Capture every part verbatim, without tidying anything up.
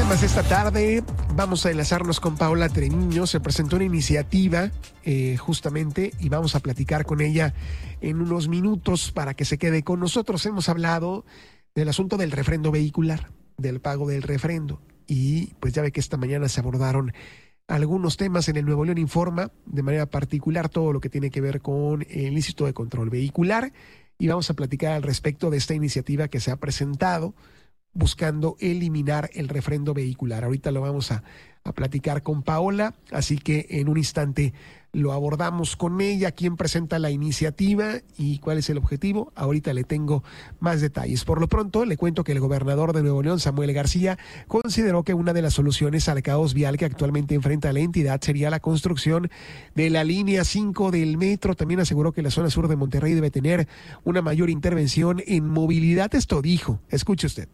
temas esta tarde. Vamos a enlazarnos con Paola Treviño. Se presentó una iniciativa eh, justamente y vamos a platicar con ella en unos minutos para que se quede con nosotros. Hemos hablado del asunto del refrendo vehicular, del pago del refrendo, y pues ya ve que esta mañana se abordaron algunos temas en el Nuevo León Informa, de manera particular todo lo que tiene que ver con el Instituto de Control Vehicular, y vamos a platicar al respecto de esta iniciativa que se ha presentado buscando eliminar el refrendo vehicular. Ahorita lo vamos a, a platicar con Paola, así que en un instante lo abordamos con ella, quién presenta la iniciativa y cuál es el objetivo. Ahorita le tengo más detalles. Por lo pronto, le cuento que el gobernador de Nuevo León, Samuel García, consideró que una de las soluciones al caos vial que actualmente enfrenta la entidad sería la construcción de la línea cinco del metro. También aseguró que la zona sur de Monterrey debe tener una mayor intervención en movilidad. Esto dijo. Escuche usted.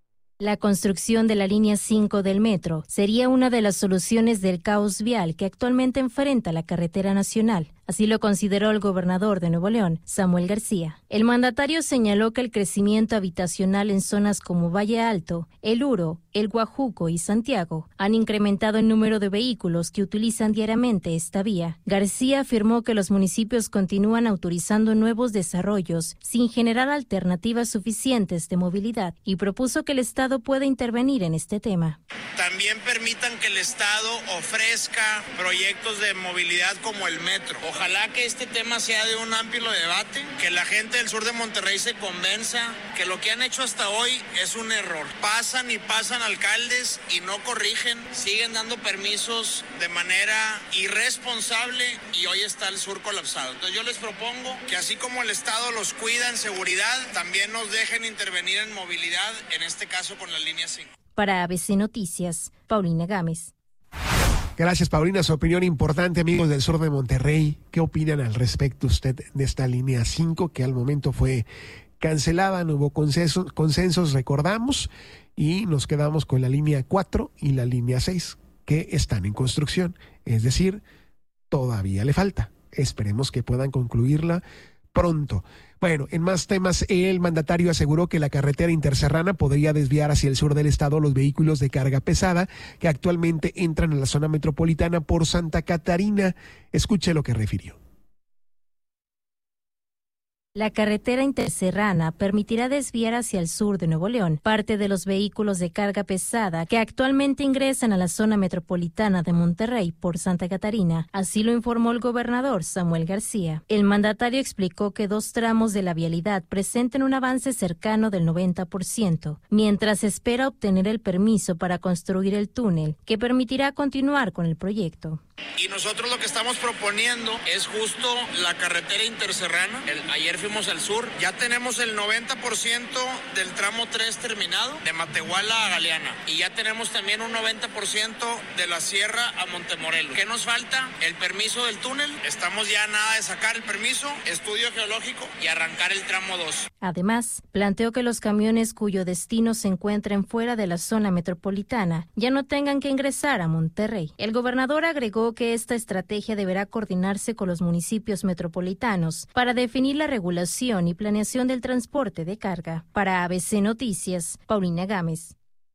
La construcción de la línea cinco del metro sería una de las soluciones del caos vial que actualmente enfrenta la carretera nacional. Así lo consideró el gobernador de Nuevo León, Samuel García. El mandatario señaló que el crecimiento habitacional en zonas como Valle Alto, El Uro, El Guajuco y Santiago han incrementado el número de vehículos que utilizan diariamente esta vía. García afirmó que los municipios continúan autorizando nuevos desarrollos sin generar alternativas suficientes de movilidad y propuso que el Estado pueda intervenir en este tema. También permitan que el Estado ofrezca proyectos de movilidad como el metro. Ojalá que este tema sea de un amplio debate, que la gente del sur de Monterrey se convenza que lo que han hecho hasta hoy es un error. Pasan y pasan alcaldes y no corrigen, siguen dando permisos de manera irresponsable y hoy está el sur colapsado. Entonces yo les propongo que así como el Estado los cuida en seguridad, también nos dejen intervenir en movilidad, en este caso con la línea cinco. Para A B C Noticias, Paulina Gámez. Gracias, Paulina. Su opinión importante, amigos del sur de Monterrey. ¿Qué opinan al respecto usted de esta línea cinco que al momento fue cancelada? No hubo consenso, consensos, recordamos, y nos quedamos con la línea cuatro y la línea seis que están en construcción. Es decir, todavía le falta. Esperemos que puedan concluirla pronto. Bueno, en más temas, el mandatario aseguró que la carretera interserrana podría desviar hacia el sur del estado los vehículos de carga pesada que actualmente entran a la zona metropolitana por Santa Catarina. Escuche lo que refirió. La carretera interserrana permitirá desviar hacia el sur de Nuevo León parte de los vehículos de carga pesada que actualmente ingresan a la zona metropolitana de Monterrey por Santa Catarina. Así lo informó el gobernador Samuel García. El mandatario explicó que dos tramos de la vialidad presentan un avance cercano del noventa por ciento, mientras espera obtener el permiso para construir el túnel que permitirá continuar con el proyecto. Y nosotros lo que estamos proponiendo es justo la carretera interserrana. El, ayer fuimos al sur, ya tenemos el noventa por ciento del tramo tres terminado, de Matehuala a Galeana. Y ya tenemos también un noventa por ciento de la sierra a Montemorelos. ¿Qué nos falta? El permiso del túnel. Estamos ya nada de sacar el permiso, estudio geológico y arrancar el tramo dos. Además, planteó que los camiones cuyo destino se encuentren fuera de la zona metropolitana ya no tengan que ingresar a Monterrey. El gobernador agregó que esta estrategia deberá coordinarse con los municipios metropolitanos para definir la regulación y planeación del transporte de carga. Para A B C Noticias, Paulina Gámez.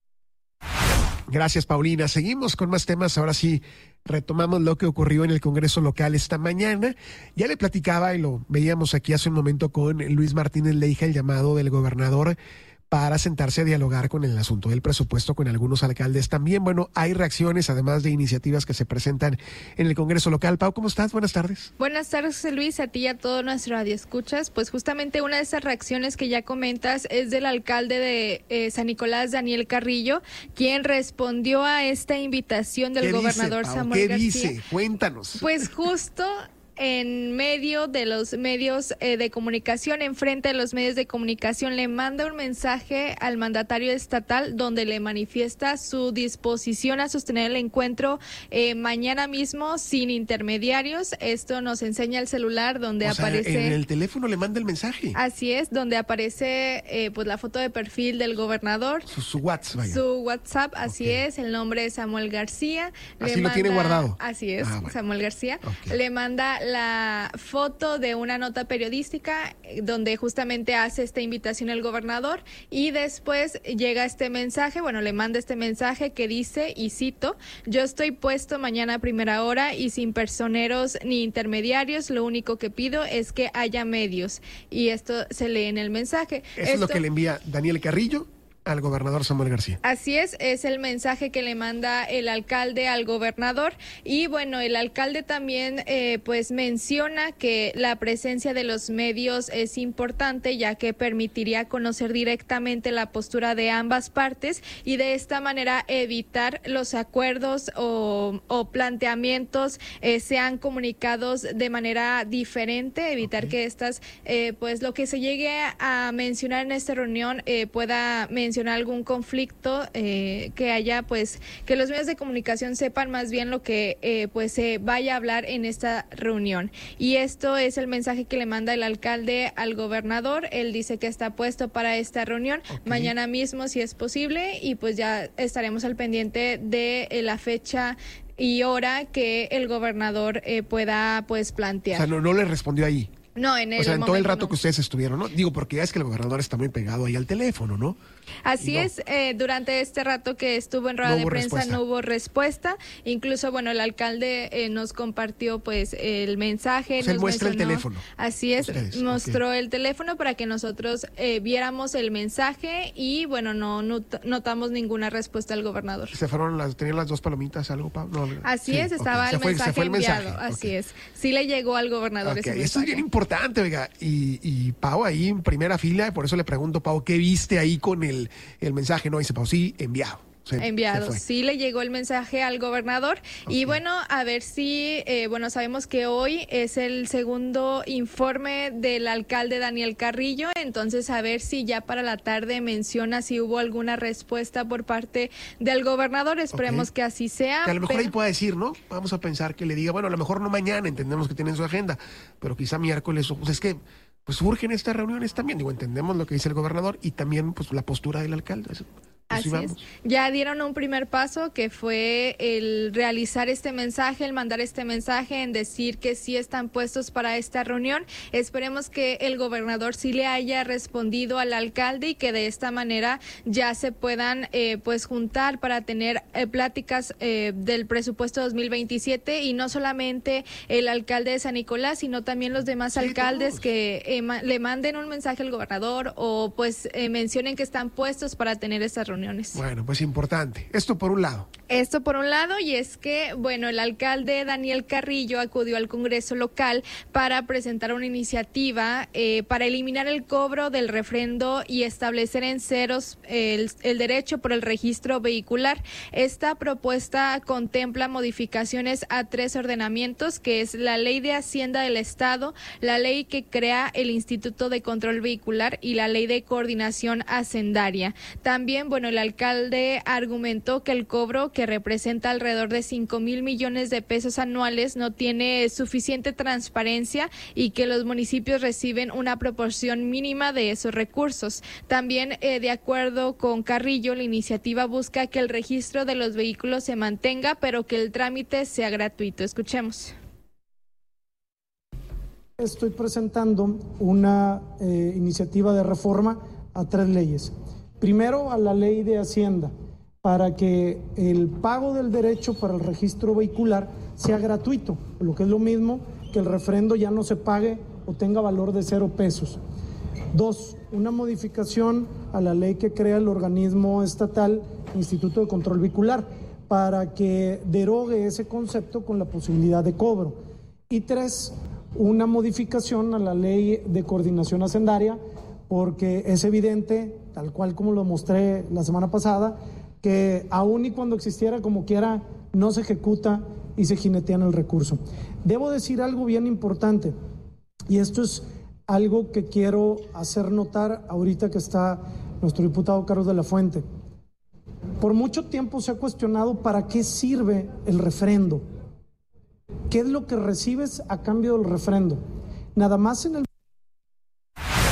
Gracias, Paulina. Seguimos con más temas. Ahora sí, retomamos lo que ocurrió en el Congreso local esta mañana. Ya le platicaba y lo veíamos aquí hace un momento con Luis Martínez Leija, el llamado del gobernador para sentarse a dialogar con el asunto del presupuesto con algunos alcaldes. También, bueno, hay reacciones, además de iniciativas que se presentan en el Congreso local. Pau, ¿cómo estás? Buenas tardes. Buenas tardes, José Luis, a ti y a todo nuestro radioescuchas. Pues justamente una de esas reacciones que ya comentas es del alcalde de eh, San Nicolás, Daniel Carrillo, quien respondió a esta invitación del gobernador dice, Pau, Samuel ¿qué García. dice? Cuéntanos. Pues justo en medio de los medios eh, de comunicación, enfrente de los medios de comunicación, le manda un mensaje al mandatario estatal donde le manifiesta su disposición a sostener el encuentro eh, mañana mismo sin intermediarios. Esto nos enseña el celular donde o sea, aparece... en el teléfono le manda el mensaje. Así es, donde aparece eh, pues la foto de perfil del gobernador. Su, su WhatsApp, vaya. Su WhatsApp, así okay. es, el nombre es Samuel García. Así le lo manda, tiene guardado. Así es, ah, bueno. Samuel García. Okay. Le manda la foto de una nota periodística donde justamente hace esta invitación el gobernador y después llega este mensaje, bueno, le manda este mensaje que dice, y cito, yo estoy puesto mañana a primera hora y sin personeros ni intermediarios, lo único que pido es que haya medios. Y esto se lee en el mensaje. Eso esto, es lo que le envía Daniel Carrillo al gobernador Samuel García. Así es, es el mensaje que le manda el alcalde al gobernador y bueno, el alcalde también eh, pues menciona que la presencia de los medios es importante ya que permitiría conocer directamente la postura de ambas partes y de esta manera evitar los acuerdos o, o planteamientos eh, sean comunicados de manera diferente, evitar okay. que estas eh, pues lo que se llegue a mencionar en esta reunión eh, pueda mencionar algún conflicto eh, que haya, pues que los medios de comunicación sepan más bien lo que eh, pues se vaya a hablar en esta reunión. Y esto es el mensaje que le manda el alcalde al gobernador. Él dice que está puesto para esta reunión okay. mañana mismo si es posible y pues ya estaremos al pendiente de eh, la fecha y hora que el gobernador eh, pueda pues plantear. O sea, no, no le respondió ahí. No, en el O sea, en todo el rato no. que ustedes estuvieron, ¿no? Digo, porque ya es que el gobernador está muy pegado ahí al teléfono, ¿no? Así no. es, eh, durante este rato que estuvo en rueda no de prensa respuesta. no hubo respuesta. Incluso, bueno, el alcalde eh, nos compartió pues el mensaje. O sea, nos él muestra mencionó, el teléfono. Así es, Ustedes, mostró okay. el teléfono para que nosotros eh, viéramos el mensaje y, bueno, no not notamos ninguna respuesta del gobernador. ¿Se fueron las, tenían las dos palomitas, algo, Pablo? No, así sí, es, estaba okay. el, se fue, mensaje se fue el enviado, mensaje. así okay. es. Sí le llegó al gobernador okay. ese mensaje. Esto es bien importante, oiga. Y, y Pau ahí en primera fila, por eso le pregunto, Pau, ¿qué viste ahí con el, el mensaje? No, dice Pau, sí, enviado. Se, enviado, se sí le llegó el mensaje al gobernador okay. y bueno, a ver si, eh, bueno, sabemos que hoy es el segundo informe del alcalde Daniel Carrillo, entonces a ver si ya para la tarde menciona si hubo alguna respuesta por parte del gobernador, esperemos okay. que así sea. Que a lo mejor pero... ahí pueda decir, ¿no? Vamos a pensar que le diga, bueno, a lo mejor no mañana, entendemos que tienen su agenda, pero quizá miércoles, pues es que pues surgen estas reuniones también, digo, entendemos lo que dice el gobernador y también pues la postura del alcalde. Eso. Así es. Ya dieron un primer paso que fue el realizar este mensaje, el mandar este mensaje, en decir que sí están puestos para esta reunión. Esperemos que el gobernador sí le haya respondido al alcalde y que de esta manera ya se puedan eh, pues juntar para tener eh, pláticas eh, del presupuesto dos mil veintisiete y no solamente el alcalde de San Nicolás, sino también los demás sí, alcaldes todos. que eh, ma le manden un mensaje al gobernador o pues eh, mencionen que están puestos para tener estas reuniones. Bueno, pues importante. Esto por un lado. Esto por un lado, y es que, bueno, el alcalde Daniel Carrillo acudió al Congreso local para presentar una iniciativa eh, para eliminar el cobro del refrendo y establecer en ceros el, el derecho por el registro vehicular. Esta propuesta contempla modificaciones a tres ordenamientos, que es la Ley de Hacienda del Estado, la ley que crea el Instituto de Control Vehicular y la Ley de Coordinación Hacendaria. También, bueno, el alcalde argumentó que el cobro, que representa alrededor de cinco mil millones de pesos anuales, no tiene suficiente transparencia y que los municipios reciben una proporción mínima de esos recursos. También, eh, de acuerdo con Carrillo, la iniciativa busca que el registro de los vehículos se mantenga, pero que el trámite sea gratuito. Escuchemos. Estoy presentando una eh, iniciativa de reforma a tres leyes. Primero, a la Ley de Hacienda, para que el pago del derecho para el registro vehicular sea gratuito, lo que es lo mismo que el refrendo ya no se pague o tenga valor de cero pesos. Dos, una modificación a la ley que crea el organismo estatal Instituto de Control Vehicular, para que derogue ese concepto con la posibilidad de cobro. Y tres, una modificación a la Ley de Coordinación Hacendaria, porque es evidente, tal cual como lo mostré la semana pasada, que aún y cuando existiera como quiera, no se ejecuta y se jinetea en el recurso. Debo decir algo bien importante, y esto es algo que quiero hacer notar ahorita que está nuestro diputado Carlos de la Fuente. Por mucho tiempo se ha cuestionado para qué sirve el refrendo. ¿Qué es lo que recibes a cambio del refrendo? Nada más en el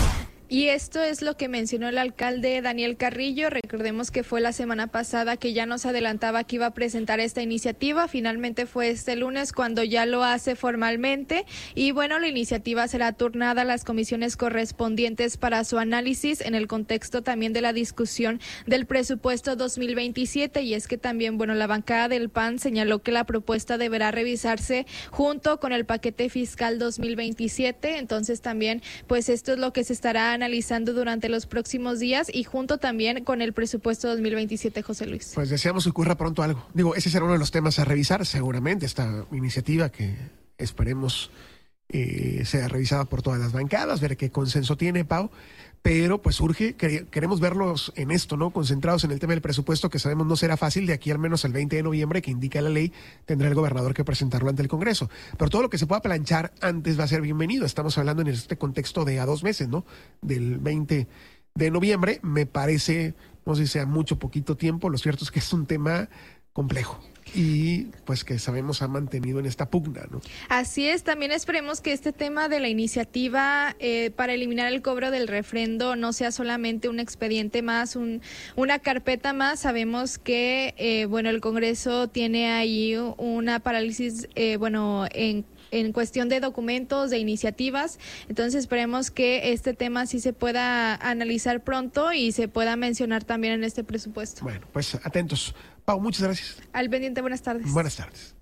Y esto es lo que mencionó el alcalde Daniel Carrillo. Recordemos que fue la semana pasada que ya nos adelantaba que iba a presentar esta iniciativa. Finalmente fue este lunes cuando ya lo hace formalmente. Y bueno, la iniciativa será turnada a las comisiones correspondientes para su análisis en el contexto también de la discusión del presupuesto dos mil veintisiete. Y es que también, bueno, la bancada del P A N señaló que la propuesta deberá revisarse junto con el paquete fiscal dos mil veintisiete. Entonces también, pues esto es lo que se estará analizando durante los próximos días y junto también con el presupuesto dos mil veintisiete, José Luis. Pues deseamos que ocurra pronto algo. Digo, ese será uno de los temas a revisar, seguramente, esta iniciativa que esperemos eh, sea revisada por todas las bancadas, ver qué consenso tiene, Pau, pero pues urge, queremos verlos en esto, ¿no? Concentrados en el tema del presupuesto, que sabemos no será fácil de aquí al menos el veinte de noviembre, que indica la ley, tendrá el gobernador que presentarlo ante el Congreso. Pero todo lo que se pueda planchar antes va a ser bienvenido. Estamos hablando en este contexto de a dos meses, ¿no? Del veinte de noviembre, me parece, no sé si sea mucho, poquito tiempo, lo cierto es que es un tema complejo y pues que sabemos ha mantenido en esta pugna, ¿no? Así es, también esperemos que este tema de la iniciativa eh, para eliminar el cobro del refrendo no sea solamente un expediente más, un, una carpeta más. Sabemos que, eh, bueno, el Congreso tiene ahí una parálisis, eh, bueno, en en cuestión de documentos, de iniciativas. Entonces esperemos que este tema sí se pueda analizar pronto y se pueda mencionar también en este presupuesto. Bueno, pues atentos. Pau, muchas gracias. Al pendiente, buenas tardes. Buenas tardes.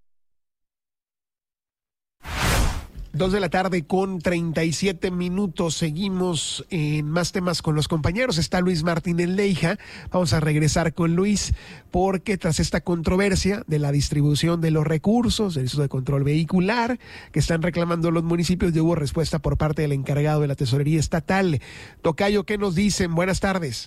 Dos de la tarde con treinta y siete minutos. Seguimos en más temas con los compañeros. Está Luis Martínez Leija. Vamos a regresar con Luis porque tras esta controversia de la distribución de los recursos del uso de control vehicular que están reclamando los municipios, ya hubo respuesta por parte del encargado de la Tesorería Estatal. Tocayo, ¿qué nos dicen? Buenas tardes.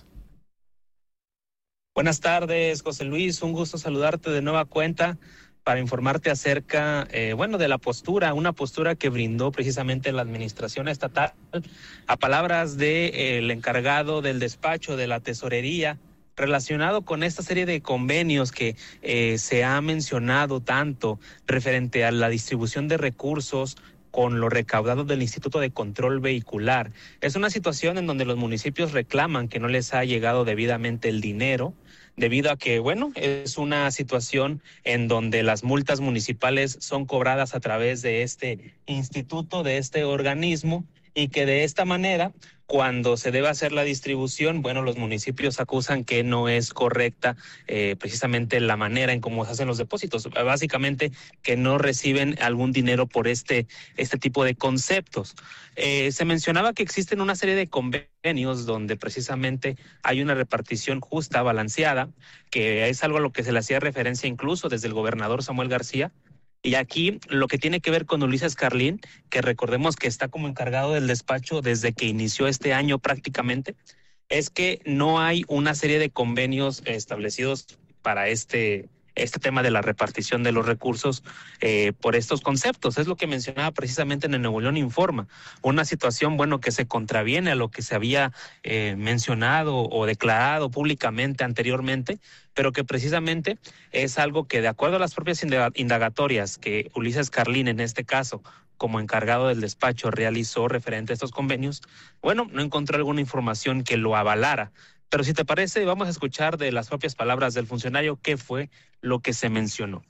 Buenas tardes, José Luis. Un gusto saludarte de nueva cuenta para informarte acerca, eh, bueno, de la postura, una postura que brindó precisamente la administración estatal a palabras del de, eh, encargado del despacho de la tesorería relacionado con esta serie de convenios que eh, se ha mencionado tanto referente a la distribución de recursos con lo recaudado del Instituto de Control Vehicular. Es una situación en donde los municipios reclaman que no les ha llegado debidamente el dinero, debido a que, bueno, es una situación en donde las multas municipales son cobradas a través de este instituto, de este organismo, y que de esta manera, cuando se debe hacer la distribución, bueno, los municipios acusan que no es correcta eh, precisamente la manera en cómo se hacen los depósitos. Básicamente que no reciben algún dinero por este, este tipo de conceptos. Eh, se mencionaba que existen una serie de convenios donde precisamente hay una repartición justa, balanceada, que es algo a lo que se le hacía referencia incluso desde el gobernador Samuel García. Y aquí lo que tiene que ver con Ulises Carlín, que recordemos que está como encargado del despacho desde que inició este año prácticamente, es que no hay una serie de convenios establecidos para este, este tema de la repartición de los recursos eh, por estos conceptos. Es lo que mencionaba precisamente en el Nuevo León Informa. Una situación, bueno, que se contraviene a lo que se había eh, mencionado o declarado públicamente anteriormente, pero que precisamente es algo que, de acuerdo a las propias indagatorias que Ulises Carlín, en este caso, como encargado del despacho, realizó referente a estos convenios, bueno, no encontró alguna información que lo avalara. Pero si te parece, vamos a escuchar de las propias palabras del funcionario qué fue lo que se mencionó.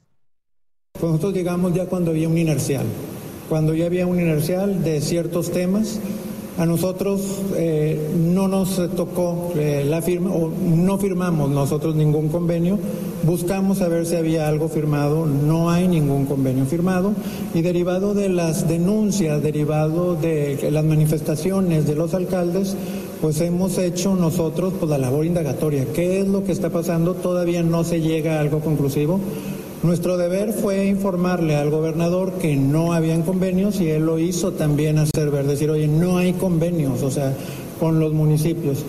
Pues nosotros llegamos ya cuando había un inercial, cuando ya había un inercial de ciertos temas. A nosotros eh, no nos tocó eh, la firma, o no firmamos nosotros ningún convenio, buscamos saber si había algo firmado, no hay ningún convenio firmado, y derivado de las denuncias, derivado de las manifestaciones de los alcaldes, pues hemos hecho nosotros pues, la labor indagatoria. ¿Qué es lo que está pasando? Todavía no se llega a algo conclusivo. Nuestro deber fue informarle al gobernador que no habían convenios y él lo hizo también hacer ver, decir, oye, no hay convenios, o sea, con los municipios.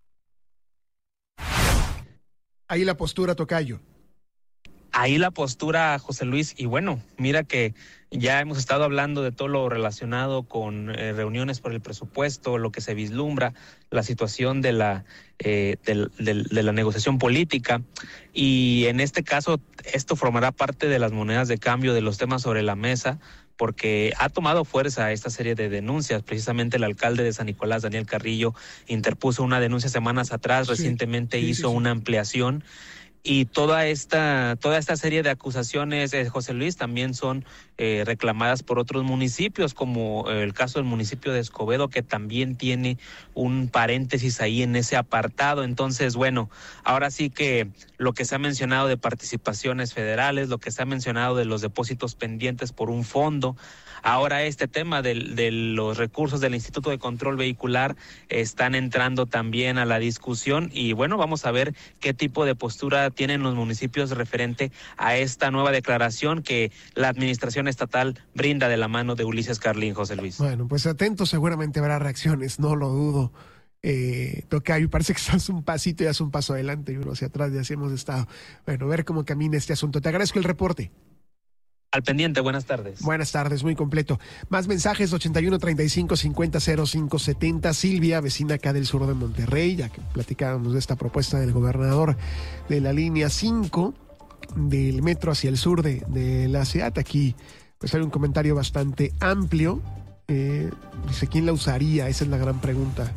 Ahí la postura, Tocayo. Ahí la postura, José Luis, y bueno, mira que ya hemos estado hablando de todo lo relacionado con eh, reuniones por el presupuesto, lo que se vislumbra, la situación de la, eh, de, de, de la negociación política, y en este caso esto formará parte de las monedas de cambio, de los temas sobre la mesa, porque ha tomado fuerza esta serie de denuncias. Precisamente el alcalde de San Nicolás, Daniel Carrillo, interpuso una denuncia semanas atrás, sí, recientemente sí, hizo sí, sí. una ampliación. Y toda esta toda esta serie de acusaciones, eh, José Luis, también son eh, reclamadas por otros municipios, como eh, el caso del municipio de Escobedo, que también tiene un paréntesis ahí en ese apartado. Entonces, bueno, ahora sí que lo que se ha mencionado de participaciones federales, lo que se ha mencionado de los depósitos pendientes por un fondo, ahora este tema de, de los recursos del Instituto de Control Vehicular están entrando también a la discusión. Y bueno, vamos a ver qué tipo de postura tienen los municipios referente a esta nueva declaración que la administración estatal brinda de la mano de Ulises Carlín, José Luis. Bueno, pues atentos, seguramente habrá reacciones, no lo dudo. Eh, Tocayo, parece que estás un pasito y hace un paso adelante y uno hacia atrás, ya así hemos estado. Bueno, ver cómo camina este asunto. Te agradezco el reporte. Al pendiente, buenas tardes. Buenas tardes, muy completo. Más mensajes, ochenta y uno, treinta y cinco, cincuenta, cero cinco, setenta. Silvia, vecina acá del sur de Monterrey, ya que platicábamos de esta propuesta del gobernador de la línea cinco del metro hacia el sur de, de la ciudad. Aquí pues hay un comentario bastante amplio. Eh, dice, ¿quién la usaría? Esa es la gran pregunta.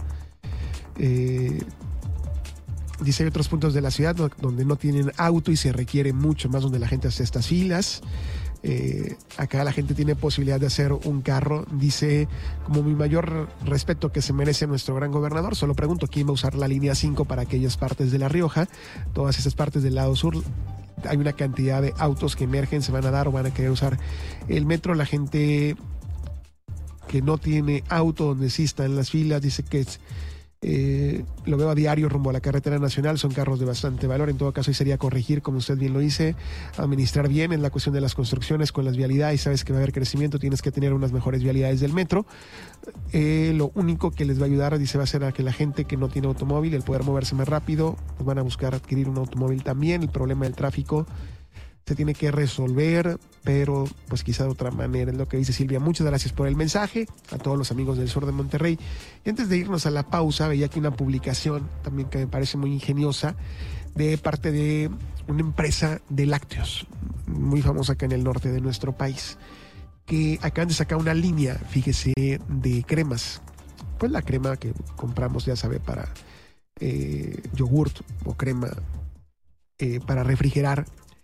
Eh, dice, hay otros puntos de la ciudad donde no tienen auto y se requiere mucho más, donde la gente hace estas filas. Eh, acá la gente tiene posibilidad de hacer un carro. Dice, como mi mayor respeto que se merece nuestro gran gobernador, solo pregunto quién va a usar la línea cinco para aquellas partes de La Rioja. Todas esas partes del lado sur hay una cantidad de autos que emergen, se van a dar o van a querer usar el metro. La gente que no tiene auto, donde sí está en las filas, dice que es Eh, lo veo a diario rumbo a la carretera nacional, son carros de bastante valor. En todo caso, ahí sería corregir, como usted bien lo dice, administrar bien en la cuestión de las construcciones con las vialidades. Sabes que va a haber crecimiento, tienes que tener unas mejores vialidades del metro. Eh, lo único que les va a ayudar, dice, va a ser a que la gente que no tiene automóvil, el poder moverse más rápido, pues van a buscar adquirir un automóvil también. El problema del tráfico se tiene que resolver, pero pues quizá de otra manera, es lo que dice Silvia. Muchas gracias por el mensaje a todos los amigos del sur de Monterrey. Y antes de irnos a la pausa, veía aquí una publicación también que me parece muy ingeniosa de parte de una empresa de lácteos muy famosa acá en el norte de nuestro país, que acaban de sacar una línea, fíjese, de cremas. Pues la crema que compramos, ya sabe, para eh, yogurt o crema eh, para refrigerar,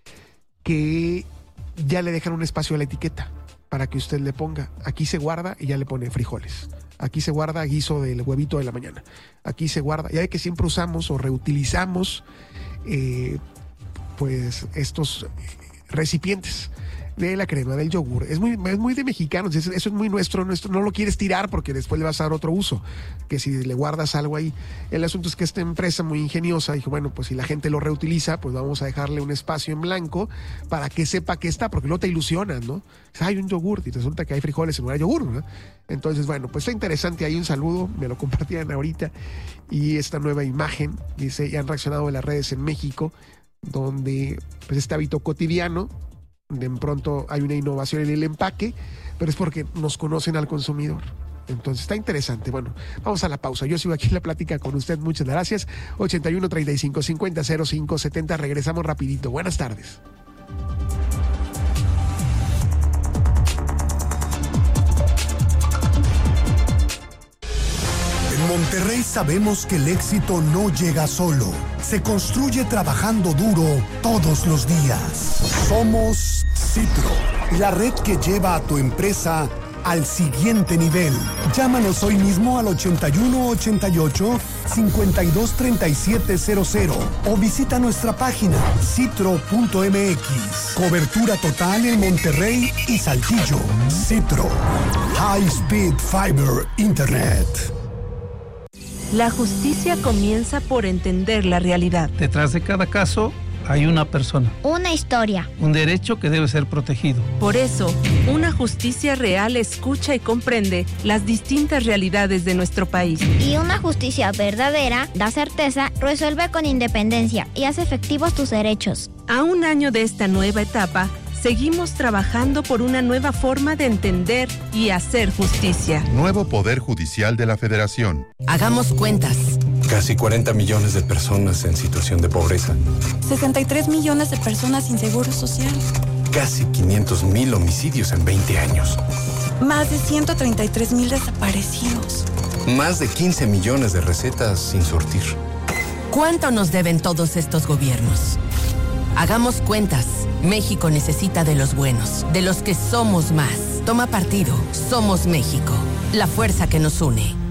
que ya le dejan un espacio a la etiqueta para que usted le ponga, aquí se guarda, y ya le pone frijoles, aquí se guarda guiso del huevito de la mañana, aquí se guarda, ya ve que siempre usamos o reutilizamos eh, pues estos recipientes de la crema, del yogur. Es muy, es muy de mexicanos, eso es muy nuestro, nuestro, no lo quieres tirar porque después le vas a dar otro uso, que si le guardas algo ahí. El asunto es que esta empresa muy ingeniosa dijo, bueno, pues si la gente lo reutiliza, pues vamos a dejarle un espacio en blanco para que sepa que está, porque no te ilusionan, ¿no? Hay un yogur y resulta que hay frijoles en un yogur, ¿no? Entonces, bueno, pues está interesante ahí, un saludo, me lo compartían ahorita, y esta nueva imagen, dice, ya han reaccionado en las redes en México, donde pues este hábito cotidiano, de pronto hay una innovación en el empaque, pero es porque nos conocen al consumidor. Entonces está interesante. Bueno, vamos a la pausa. Yo sigo aquí en la plática con usted. Muchas gracias. ochenta y uno, treinta y cinco, cincuenta, cero cinco, setenta. Regresamos rapidito. Buenas tardes. En Monterrey sabemos que el éxito no llega solo. Se construye trabajando duro todos los días. Somos Citro, la red que lleva a tu empresa al siguiente nivel. Llámanos hoy mismo al ochenta y uno, ochenta y ocho, cincuenta y dos, treinta y siete cero cero o visita nuestra página citro punto m x. Cobertura total en Monterrey y Saltillo. Citro, High Speed Fiber Internet. La justicia comienza por entender la realidad. Detrás de cada caso hay una persona. Una historia. Un derecho que debe ser protegido. Por eso, una justicia real escucha y comprende las distintas realidades de nuestro país. Y una justicia verdadera da certeza, resuelve con independencia y hace efectivos tus derechos. A un año de esta nueva etapa, seguimos trabajando por una nueva forma de entender y hacer justicia. Nuevo Poder Judicial de la Federación. Hagamos cuentas. Casi cuarenta millones de personas en situación de pobreza. sesenta y tres millones de personas sin seguro social. Casi quinientos mil homicidios en veinte años. Más de ciento treinta y tres mil desaparecidos. Más de quince millones de recetas sin surtir. ¿Cuánto nos deben todos estos gobiernos? Hagamos cuentas. México necesita de los buenos, de los que somos más. Toma partido. Somos México. La fuerza que nos une.